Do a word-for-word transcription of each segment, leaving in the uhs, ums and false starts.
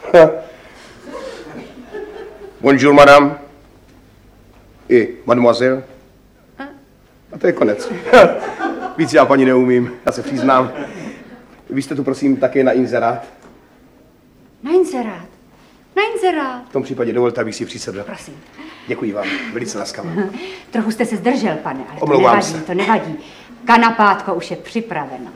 Bonjour, madame. I mademoiselle. A to je konec. Víc já paní neumím, já se přiznám. Vy jste tu prosím také na inzerát? Na inzerát? Na inzerát. V tom případě dovolte, abych si přisedl. Prosím. Děkuji vám, velice laskavě. Trochu jste se zdržel, pane, ale Omlouvám to nevadí, se. to nevadí. Kanapátko už je připraveno.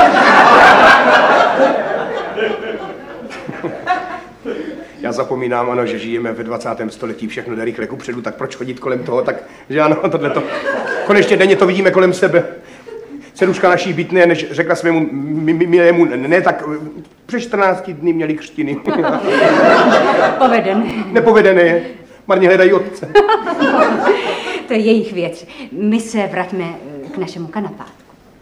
Já zapomínám, ano, že žijeme ve dvacátém století, všechno jde rychle kupředu, tak proč chodit kolem toho, tak, že ano, tohleto. Konečně denně to vidíme kolem sebe. Ceruška naší bytné, než řekla svému milému ne, tak přes čtrnácti dny měli křtiny. Povedené. Nepovedené je. Marně hledají otce. To je jejich věc. My se vraťme k našemu kanapátku.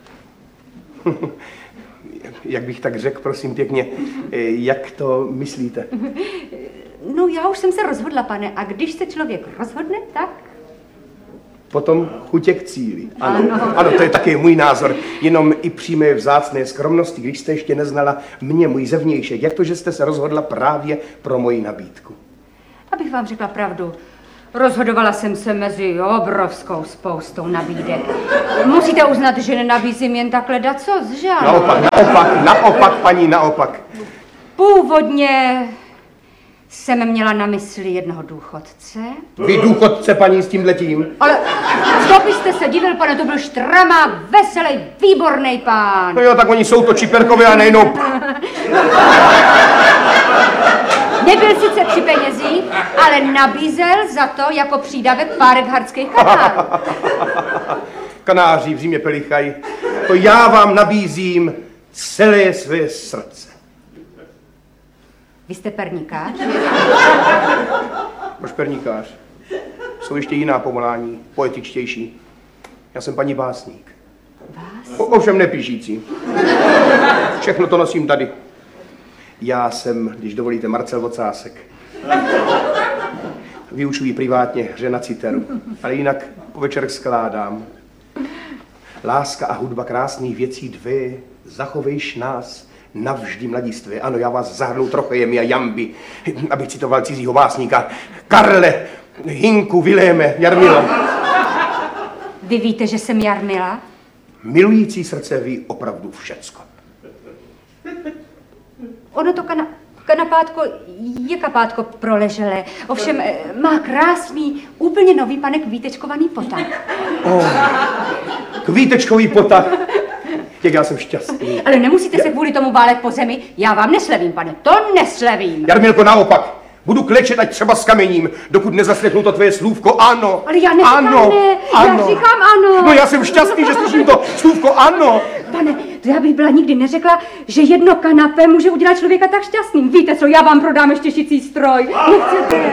Jak bych tak řekl, prosím pěkně, jak to myslíte? No, já už jsem se rozhodla, pane, a když se člověk rozhodne, tak... Potom chutě k cíli. Ano, ano. Ano, to je také můj názor. Jenom i přímé vzácné skromnosti, když jste ještě neznala mě, můj zevnějšek. Jak to, že jste se rozhodla právě pro moji nabídku? Abych vám řekla pravdu, rozhodovala jsem se mezi obrovskou spoustou nabídek. Musíte uznat, že nenabízím jen takhle dacos, že ano? Naopak, naopak, naopak, paní, naopak. Původně jsem měla na mysli jednoho důchodce. Vy důchodce, paní, s tímhletím? Ale co byste se divil, pane, to byl štramák, veselý, výborný pán. No jo, tak oni jsou to čiperkové a nejnou. Nebyl sice při penězích, ale nabízel za to jako přídavek párek hardských kanárů. Kanáři v zimě pelichaj. To já vám nabízím celé své srdce. Vy jste perníkář? Proč perníkář? Jsou ještě jiná povolání, poetičtější. Já jsem paní básník. Vás? O, ovšem nepíšící. Všechno to nosím tady. Já jsem, když dovolíte, Marcel Vocásek. Vyučuji privátně hře na citeru, ale jinak po večerech skládám. Láska a hudba krásných věcí dvě, zachovejš nás navždy mladistvé. Ano, já vás zahrnu trochejem a jamby, abych citoval cizího básníka. Karle, Hinku, Viléme, Jarmilo. Vy víte, že jsem Jarmila? Milující srdce ví opravdu všecko. Ono to kana, kanapátko je kapátko proleželé. Ovšem má krásný, úplně nový pane kvítečkovaný potah. Oh, kvítečkový potah. Jak já jsem šťastný. Ale nemusíte se kvůli tomu válet po zemi. Já vám neslevím, pane, to neslevím. Jarmilko, naopak. Budu klečet, ať třeba s kamením, dokud nezaslechnu to tvoje slůvko ano. Ale já neříkám ano, ne, ano. já říkám ano. No já jsem šťastný, že slyším to slůvko ano. Pane, to já bych byla nikdy neřekla, že jedno kanapé může udělat člověka tak šťastným. Víte co, já vám prodám ještě šicí stroj. Nechcete?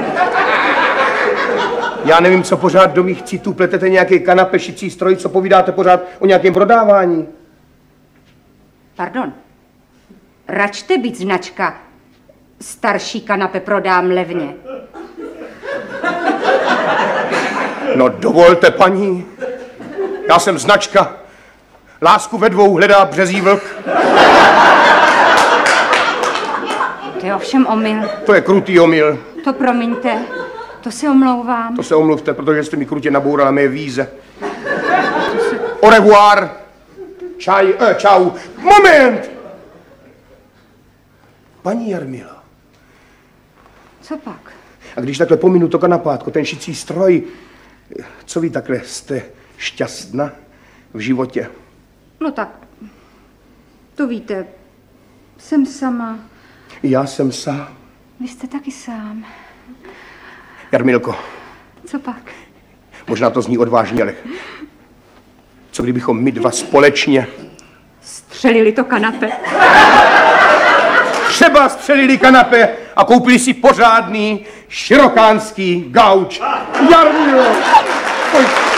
Já nevím, co pořád do mých citů pletete nějaký kanapé, šicí stroj, co povídáte pořád o nějakém prodávání. Pardon. Račte být značka. Starší kanape prodám levně. No dovolte, paní. Já jsem značka. Lásku ve dvou hledá březí vlk. To je ovšem omyl. To je krutý omyl. To promiňte, to se omlouvám. To se omluvte, protože jste mi krutě nabourala mé víze. Au revoir. Čaj, eh, čau. Moment! Paní Jarmila. Co pak? A když takhle pominu to kanapátko, ten šicí stroj, co vy takhle jste šťastná v životě? No tak, to víte, jsem sama. Já jsem sám. Vy jste taky sám. Jarmilko. Co pak? Možná to zní odvážně, ale co kdybychom my dva společně střelili to kanapé? Třeba střelili kanapé a koupili si pořádný širokánský gauč. Jarmilo! Pojď.